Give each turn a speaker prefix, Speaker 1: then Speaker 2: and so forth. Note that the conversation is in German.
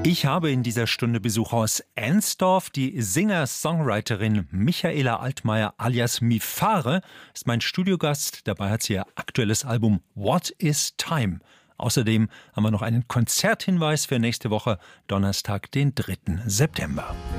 Speaker 1: Ich habe in dieser Stunde Besuch aus Ensdorf. Die Singer-Songwriterin Michaela Altmaier alias Mifare ist mein Studiogast. Dabei hat sie ihr aktuelles Album What is Time? Außerdem haben wir noch einen Konzerthinweis für nächste Woche, Donnerstag, den 3. September.